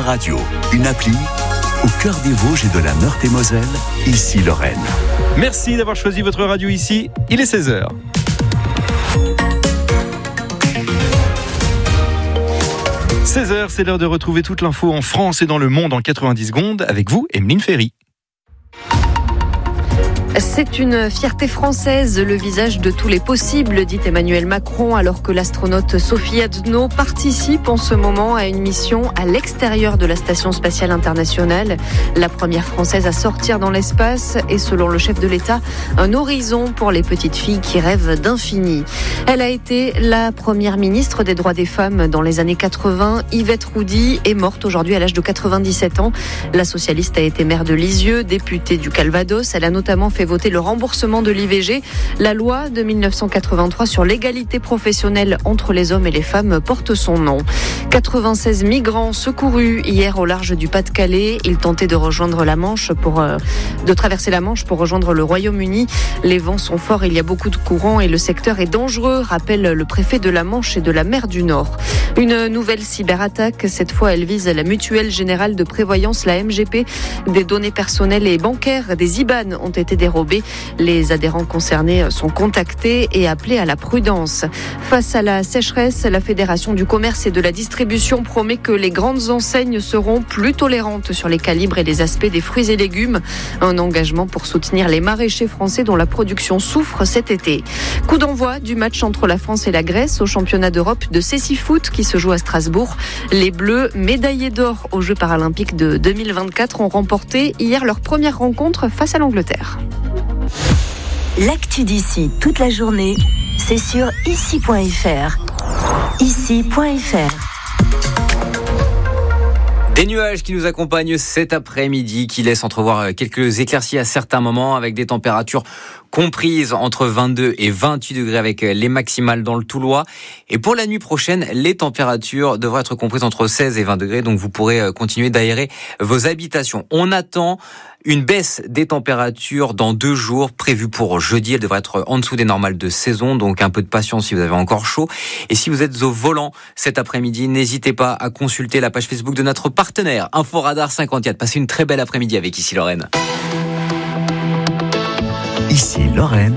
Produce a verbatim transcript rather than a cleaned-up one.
Radio, une appli au cœur des Vosges et de la Meurthe-et-Moselle, ici Lorraine. Merci d'avoir choisi votre radio ici, il est seize heures. seize heures, c'est l'heure de retrouver toute l'info en France et dans le monde en quatre-vingt-dix secondes avec vous, Emeline Ferry. C'est une fierté française, le visage de tous les possibles, dit Emmanuel Macron, alors que l'astronaute Sophie Adno participe en ce moment à une mission à l'extérieur de la Station spatiale internationale. La première française à sortir dans l'espace et, selon le chef de l'État, un horizon pour les petites filles qui rêvent d'infini. Elle a été la première ministre des droits des femmes dans les années quatre-vingts. Yvette Roudy est morte aujourd'hui à l'âge de quatre-vingt-dix-sept ans. La socialiste a été maire de Lisieux, députée du Calvados. Elle a notamment fait voter le remboursement de l'I V G. La loi de dix-neuf cent quatre-vingt-trois sur l'égalité professionnelle entre les hommes et les femmes porte son nom. quatre-vingt-seize migrants secourus hier au large du Pas-de-Calais. Ils tentaient de rejoindre la Manche pour euh, de traverser la Manche pour rejoindre le Royaume-Uni. Les vents sont forts, il y a beaucoup de courants et le secteur est dangereux, rappelle le préfet de la Manche et de la mer du Nord. Une nouvelle cyberattaque, cette fois elle vise la Mutuelle Générale de Prévoyance, la M G P. Des données personnelles et bancaires, des I B A N ont été dérobées. Les adhérents concernés sont contactés et appelés à la prudence. Face à la sécheresse, la Fédération du commerce et de la distribution promet que les grandes enseignes seront plus tolérantes sur les calibres et les aspects des fruits et légumes. Un engagement pour soutenir les maraîchers français dont la production souffre cet été. Coup d'envoi du match entre la France et la Grèce au championnat d'Europe de cécifoot qui se joue à Strasbourg. Les Bleus, médaillés d'or aux Jeux paralympiques de deux mille vingt-quatre, ont remporté hier leur première rencontre face à l'Angleterre. L'actu d'ici toute la journée, c'est sur ici point f r. ici point f r. Des nuages qui nous accompagnent cet après-midi, qui laissent entrevoir quelques éclaircies à certains moments, avec des températures comprises entre vingt-deux et vingt-huit degrés avec les maximales dans le Toulois. Et pour la nuit prochaine, les températures devraient être comprises entre seize et vingt degrés, donc vous pourrez continuer d'aérer vos habitations. On attend une baisse des températures dans deux jours, prévue pour jeudi. Elle devrait être en dessous des normales de saison, donc un peu de patience si vous avez encore chaud. Et si vous êtes au volant cet après-midi, n'hésitez pas à consulter la page Facebook de notre partenaire, Inforadar cinquante-quatre. Passez une très belle après-midi avec Ici Lorraine. Ici Lorraine.